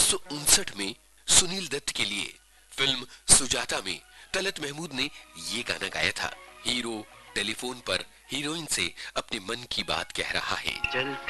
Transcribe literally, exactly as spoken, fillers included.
उन्नीस सौ उनसठ में सुनील दत्त के लिए फिल्म सुजाता में तलत महमूद ने ये गाना गाया था। हीरो टेलीफोन पर हीरोइन से अपने मन की बात कह रहा है।